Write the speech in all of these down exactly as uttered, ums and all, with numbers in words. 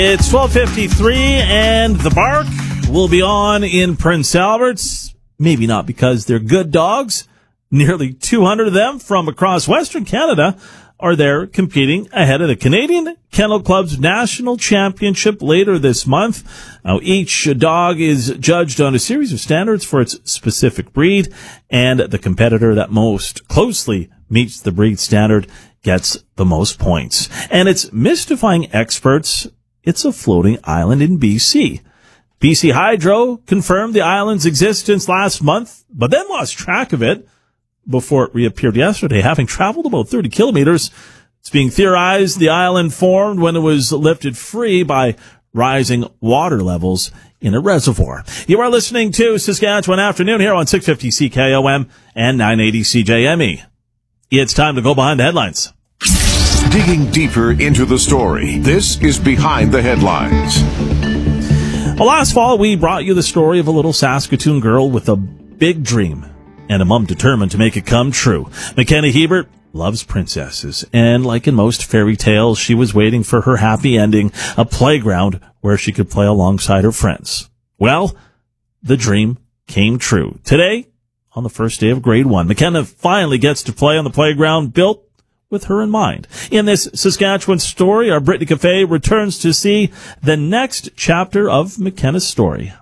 It's twelve fifty-three, and the bark will be on in Prince Albert's. Maybe not because they're good dogs. Nearly two hundred of them from across Western Canada are there competing ahead of the Canadian Kennel Club's National Championship later this month. Now, each dog is judged on a series of standards for its specific breed, and the competitor that most closely meets the breed standard gets the most points. And it's mystifying experts. It's a floating island in B C. B C Hydro confirmed the island's existence last month, but then lost track of it before it reappeared yesterday, having traveled about thirty kilometers. It's being theorized the island formed when it was lifted free by rising water levels in a reservoir. You are listening to Saskatchewan Afternoon here on six fifty C K O M and nine eighty C J M E. It's time to go behind the headlines. Digging deeper into the story, this is Behind the Headlines. Well, last fall, we brought you the story of a little Saskatoon girl with a big dream and a mom determined to make it come true. McKenna Hebert loves princesses, and like in most fairy tales, she was waiting for her happy ending, a playground where she could play alongside her friends. Well, the dream came true. Today, on the first day of grade one, McKenna finally gets to play on the playground built with her in mind. In this Saskatchewan story, our Brittany Cafe returns to see the next chapter of McKenna's story.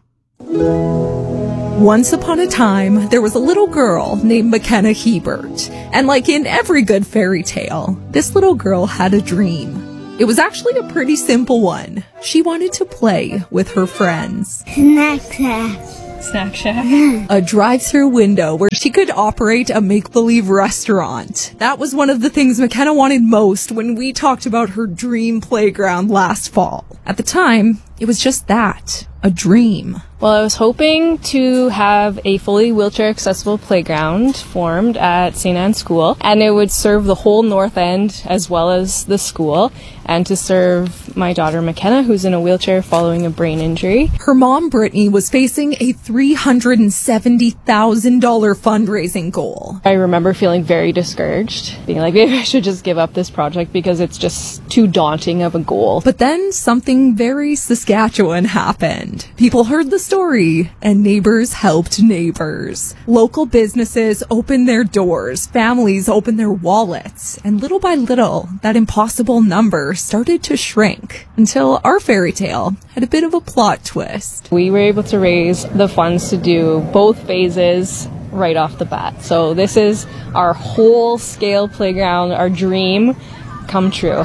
Once upon a time, there was a little girl named McKenna Hebert. And like in every good fairy tale, this little girl had a dream. It was actually a pretty simple one. She wanted to play with her friends. Snack Shack. Snack Shack? A drive-through window where she could operate a make-believe restaurant. That was one of the things McKenna wanted most when we talked about her dream playground last fall. At the time, it was just that, a dream. Well, I was hoping to have a fully wheelchair-accessible playground formed at Saint Anne's School, and it would serve the whole north end as well as the school, and to serve my daughter McKenna, who's in a wheelchair following a brain injury. Her mom, Brittany, was facing a three hundred seventy thousand dollars fundraising goal. I remember feeling very discouraged, being like, maybe I should just give up this project because it's just too daunting of a goal. But then something very Saskatchewan happened. People heard the story, and neighbors helped neighbors. Local businesses opened their doors, families opened their wallets, and little by little, that impossible number started to shrink until our fairy tale had a bit of a plot twist. We were able to raise the funds to do both phases right off the bat. So this is our whole scale playground, our dream come true.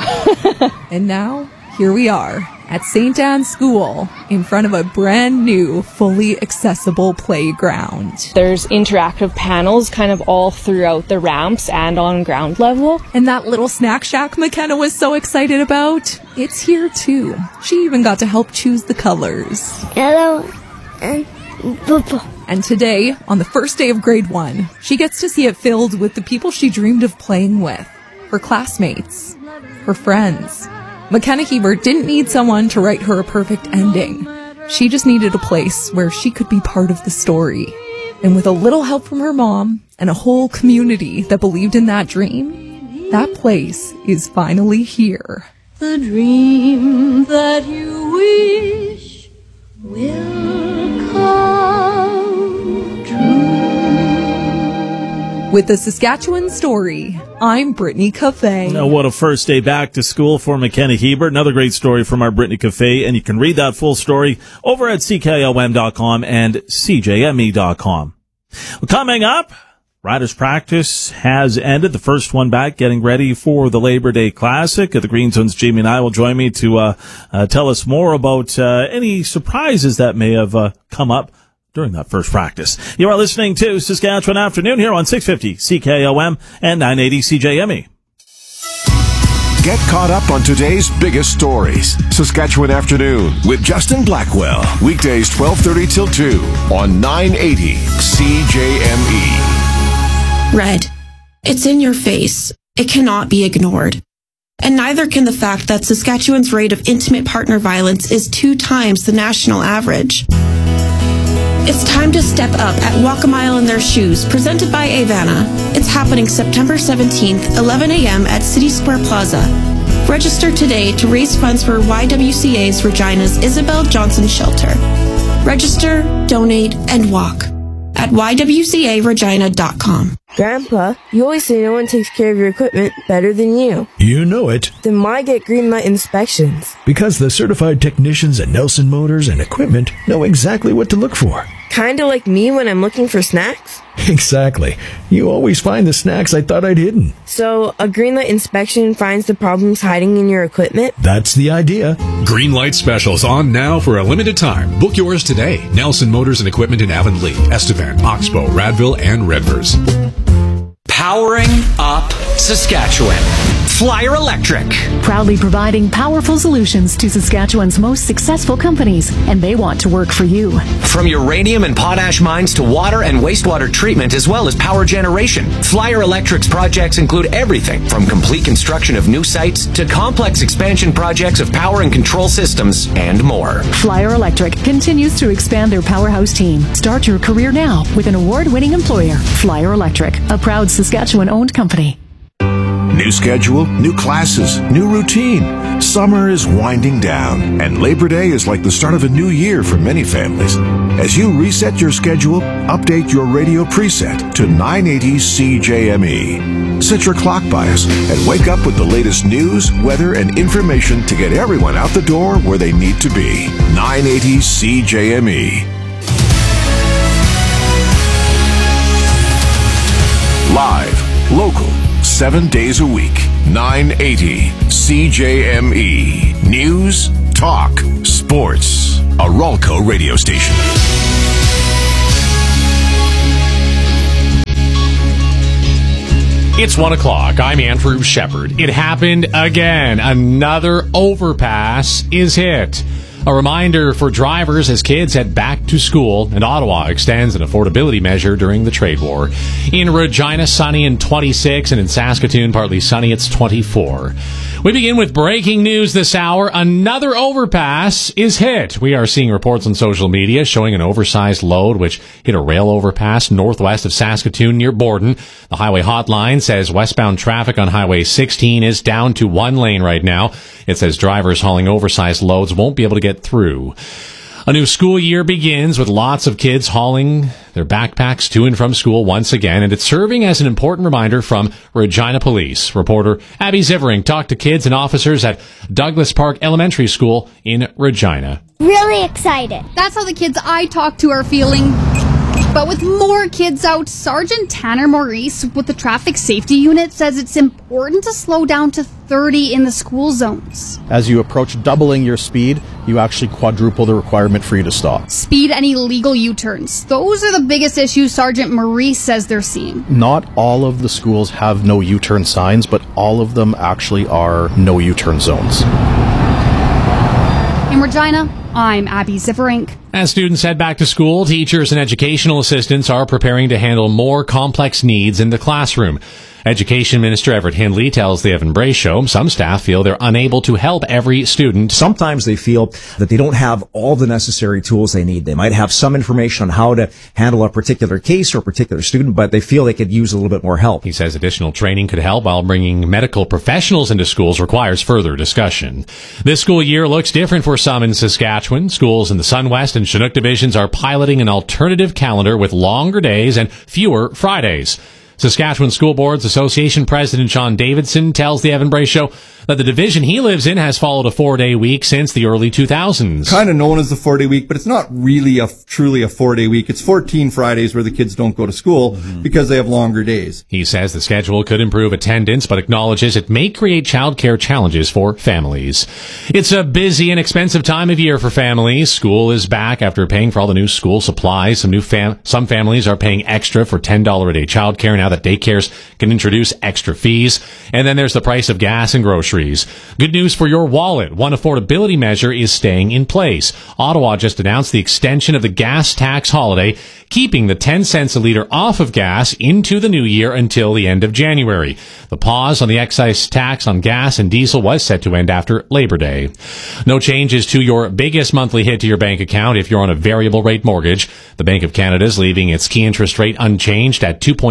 And now, here we are at Saint Anne's School in front of a brand new, fully accessible playground. There's interactive panels kind of all throughout the ramps and on ground level. And that little snack shack McKenna was so excited about, it's here too. She even got to help choose the colors. Yellow and purple. And today, on the first day of grade one, she gets to see it filled with the people she dreamed of playing with. Her classmates. Her friends. McKenna Hebert didn't need someone to write her a perfect ending. She just needed a place where she could be part of the story. And with a little help from her mom and a whole community that believed in that dream, that place is finally here. The dream that you wish will come true. With the Saskatchewan story, I'm Brittany Cafe. Now, what a first day back to school for McKenna Hebert. Another great story from our Brittany Cafe, and you can read that full story over at C K O M dot com and C J M E dot com. Well, coming up, Riders practice has ended. The first one back, getting ready for the Labor Day Classic. The Greenstones, Jamie and I will join me to uh, uh, tell us more about uh, any surprises that may have uh, come up during that first practice. You are listening to Saskatchewan Afternoon here on six fifty C K O M and nine eighty C J M E. Get caught up on today's biggest stories. Saskatchewan Afternoon with Justin Blackwell. Weekdays twelve thirty till two on nine eighty C J M E. Red. It's in your face. It cannot be ignored. And neither can the fact that Saskatchewan's rate of intimate partner violence is two times the national average. It's time to step up at Walk a Mile in Their Shoes, presented by Avana. It's happening September seventeenth, eleven a.m. at City Square Plaza. Register today to raise funds for Y W C A's Regina's Isabel Johnson Shelter. Register, donate, and walk at y w c a regina dot com. Grandpa, you always say no one takes care of your equipment better than you. You know it. Then why get Greenlight inspections? Because the certified technicians at Nelson Motors and Equipment know exactly what to look for. Kinda like me when I'm looking for snacks? Exactly. You always find the snacks I thought I'd hidden. So, a Greenlight inspection finds the problems hiding in your equipment? That's the idea. Greenlight specials on now for a limited time. Book yours today. Nelson Motors and Equipment in Avonlea, Estevan, Oxbow, Radville, and Redvers. Powering up Saskatchewan. Flyer Electric. Proudly providing powerful solutions to Saskatchewan's most successful companies, and they want to work for you. From uranium and potash mines to water and wastewater treatment, as well as power generation, Flyer Electric's projects include everything from complete construction of new sites to complex expansion projects of power and control systems and more. Flyer Electric continues to expand their powerhouse team. Start your career now with an award-winning employer, Flyer Electric, a proud Saskatchewan-owned company. New schedule, new classes, new routine. Summer is winding down, and Labor Day is like the start of a new year for many families. As you reset your schedule, update your radio preset to nine eighty C J M E. Set your clock bias and wake up with the latest news, weather, and information to get everyone out the door where they need to be. nine eighty C J M E. Live, local, seven days a week. nine eighty C J M E. News, talk, sports. A Ralco radio station. It's one o'clock. I'm Andrew Shepard. It happened again. Another overpass is hit. A reminder for drivers as kids head back to school, and Ottawa extends an affordability measure during the trade war. In Regina, sunny and twenty-six, and in Saskatoon, partly sunny, it's twenty-four. We begin with breaking news this hour. Another overpass is hit. We are seeing reports on social media showing an oversized load which hit a rail overpass northwest of Saskatoon near Borden. The highway hotline says westbound traffic on Highway sixteen is down to one lane right now. It says drivers hauling oversized loads won't be able to get through. A new school year begins with lots of kids hauling their backpacks to and from school once again, and it's serving as an important reminder from Regina Police. Reporter Abby Zivering talked to kids and officers at Douglas Park Elementary School in Regina. Really excited. That's how the kids I talked to are feeling. But with more kids out, Sergeant Tanner Maurice with the Traffic Safety Unit says it's important to slow down to thirty in the school zones. As you approach doubling your speed, you actually quadruple the requirement for you to stop. Speed and illegal U-turns. Those are the biggest issues Sergeant Maurice says they're seeing. Not all of the schools have no U-turn signs, but all of them actually are no U-turn zones. In Regina, I'm Abby Zivering. As students head back to school, teachers and educational assistants are preparing to handle more complex needs in the classroom. Education Minister Everett Hindley tells the Evan Bray Show some staff feel they're unable to help every student. Sometimes they feel that they don't have all the necessary tools they need. They might have some information on how to handle a particular case or a particular student, but they feel they could use a little bit more help. He says additional training could help, while bringing medical professionals into schools requires further discussion. This school year looks different for some in Saskatchewan. Schools in the Sunwest and Chinook divisions are piloting an alternative calendar with longer days and fewer Fridays. Saskatchewan School Boards Association President Sean Davidson tells the Evan Bray Show that the division he lives in has followed a four-day week since the early two thousands. Kind of known as the four-day week, but it's not really a truly a four-day week. It's fourteen Fridays where the kids don't go to school mm-hmm. because they have longer days. He says the schedule could improve attendance, but acknowledges it may create childcare challenges for families. It's a busy and expensive time of year for families. School is back after paying for all the new school supplies. Some new fam- some families are paying extra for ten dollars a day childcare now that daycares can introduce extra fees. And then there's the price of gas and groceries. Good news for your wallet. One affordability measure is staying in place. Ottawa just announced the extension of the gas tax holiday, keeping the ten cents a litre off of gas into the new year until the end of January. The pause on the excise tax on gas and diesel was set to end after Labor Day. No changes to your biggest monthly hit to your bank account if you're on a variable rate mortgage. The Bank of Canada is leaving its key interest rate unchanged at two point two five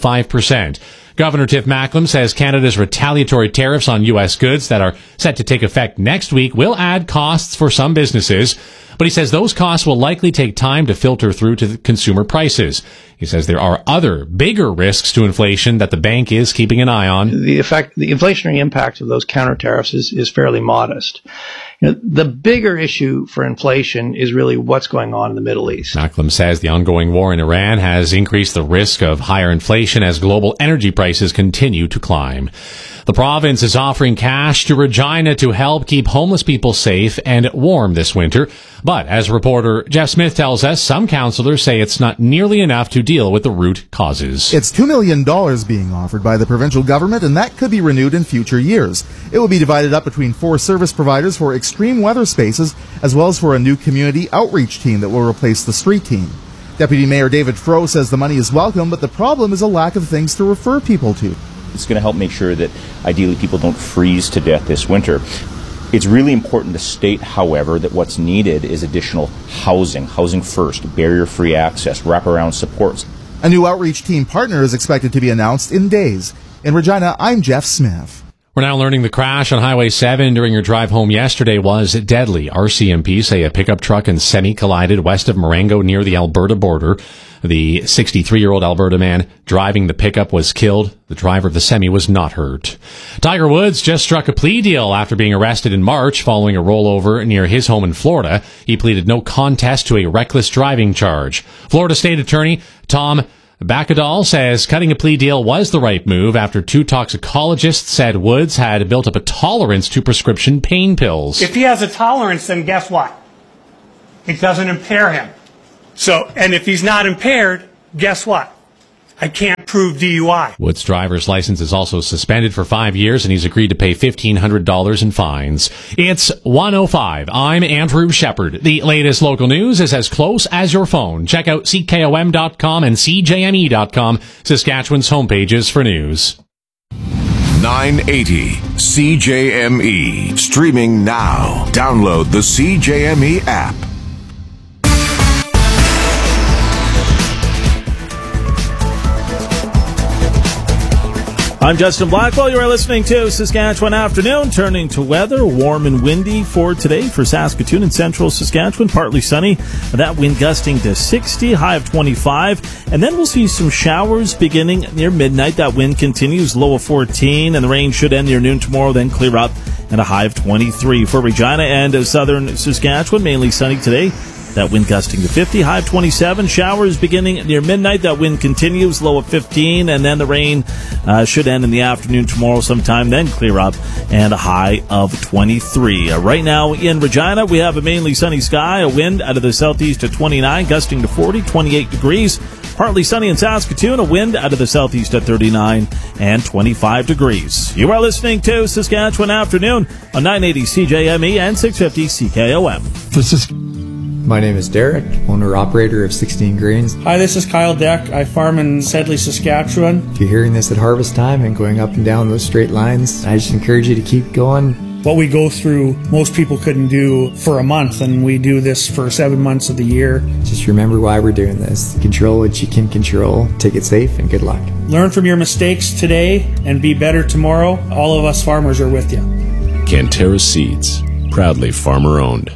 five percent. Governor Tiff Macklem says Canada's retaliatory tariffs on U S goods that are set to take effect next week will add costs for some businesses, but he says those costs will likely take time to filter through to the consumer prices. He says there are other bigger risks to inflation that the bank is keeping an eye on. The effect, the inflationary impact of those counter tariffs is, is fairly modest. You know, the bigger issue for inflation is really what's going on in the Middle East. Macklem says the ongoing war in Iran has increased the risk of higher inflation as global energy prices continue to climb. The province is offering cash to Regina to help keep homeless people safe and warm this winter. But as reporter Jeff Smith tells us, some councillors say it's not nearly enough to deal with the root causes. It's two million dollars being offered by the provincial government, and that could be renewed in future years. It will be divided up between four service providers for extreme weather spaces, as well as for a new community outreach team that will replace the street team. Deputy Mayor David Froh says the money is welcome, but the problem is a lack of things to refer people to. It's going to help make sure that ideally people don't freeze to death this winter. It's really important to state, however, that what's needed is additional housing, housing first, barrier-free access, wraparound supports. A new outreach team partner is expected to be announced in days. In Regina, I'm Jeff Smith. We're now learning the crash on Highway seven during your drive home yesterday was deadly. R C M P say a pickup truck and semi collided west of Marengo near the Alberta border. The sixty-three-year-old Alberta man driving the pickup was killed. The driver of the semi was not hurt. Tiger Woods just struck a plea deal after being arrested in March following a rollover near his home in Florida. He pleaded no contest to a reckless driving charge. Florida State Attorney Tom Bacadal says cutting a plea deal was the right move after two toxicologists said Woods had built up a tolerance to prescription pain pills. If he has a tolerance, then guess what? It doesn't impair him. So, and if he's not impaired, guess what? I can't prove D U I. Woods' driver's license is also suspended for five years, and he's agreed to pay fifteen hundred dollars in fines. It's one oh five. I'm Andrew Shepard. The latest local news is as close as your phone. Check out C K O M dot com and C J M E dot com, Saskatchewan's homepages for news. nine eighty C J M E. Streaming now. Download the C J M E app. I'm Justin Blackwell. You are listening to Saskatchewan Afternoon. Turning to weather, warm and windy for today for Saskatoon and central Saskatchewan. Partly sunny. That wind gusting to sixty, high of twenty-five. And then we'll see some showers beginning near midnight. That wind continues, low of fourteen. And the rain should end near noon tomorrow, then clear up and a high of twenty-three. For Regina and southern Saskatchewan, mainly sunny today. That wind gusting to fifty, high of twenty-seven. Showers beginning near midnight. That wind continues, low of fifteen. And then the rain uh, should end in the afternoon tomorrow sometime, then clear up and a high of twenty-three. Uh, right now in Regina, we have a mainly sunny sky, a wind out of the southeast at twenty-nine, gusting to forty, twenty-eight degrees. Partly sunny in Saskatoon, a wind out of the southeast at thirty-nine and twenty-five degrees. You are listening to Saskatchewan Afternoon on nine eighty C J M E and six fifty C K O M. This is My name is Derek, owner-operator of sixteen Grains. Hi, this is Kyle Deck. I farm in Sedley, Saskatchewan. If you're hearing this at harvest time and going up and down those straight lines, I just encourage you to keep going. What we go through, most people couldn't do for a month, and we do this for seven months of the year. Just remember why we're doing this. Control what you can control. Take it safe, and good luck. Learn from your mistakes today and be better tomorrow. All of us farmers are with you. Canterra Seeds, proudly farmer-owned.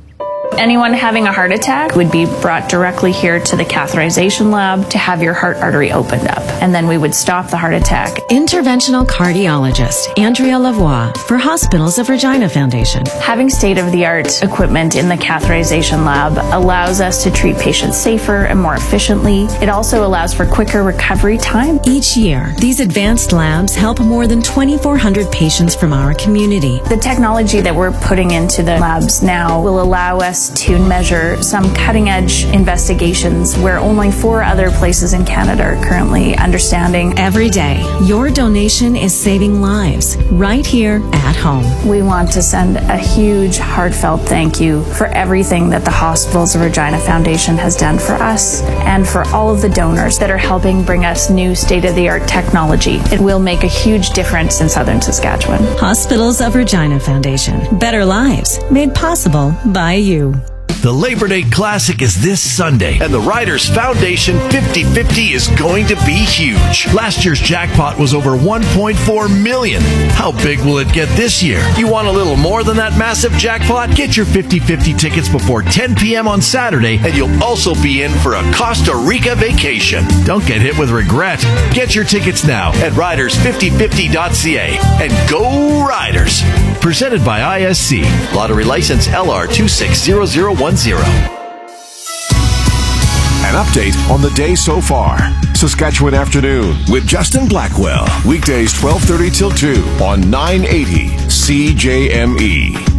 Anyone having a heart attack would be brought directly here to the catheterization lab to have your heart artery opened up, and then we would stop the heart attack. Interventional cardiologist Andrea Lavoie for Hospitals of Regina Foundation. Having state-of-the-art equipment in the catheterization lab allows us to treat patients safer and more efficiently. It also allows for quicker recovery time. Each year, these advanced labs help more than twenty-four hundred patients from our community. The technology that we're putting into the labs now will allow us to measure some cutting-edge investigations where only four other places in Canada are currently understanding. Every day, your donation is saving lives right here at home. We want to send a huge, heartfelt thank you for everything that the Hospitals of Regina Foundation has done for us and for all of the donors that are helping bring us new state-of-the-art technology. It will make a huge difference in southern Saskatchewan. Hospitals of Regina Foundation. Better lives made possible by you. The Labor Day Classic is this Sunday, and the Riders Foundation fifty fifty is going to be huge. Last year's jackpot was over one point four million dollars. How big will it get this year? You want a little more than that massive jackpot? Get your fifty fifty tickets before ten p.m. on Saturday, and you'll also be in for a Costa Rica vacation. Don't get hit with regret. Get your tickets now at riders fifty fifty dot c a, and go Riders! Presented by I S C. Lottery license L R two six zero zero one zero. An update on the day so far. Saskatchewan Afternoon with Justin Blackwell. Weekdays twelve thirty till two on nine eighty C J M E.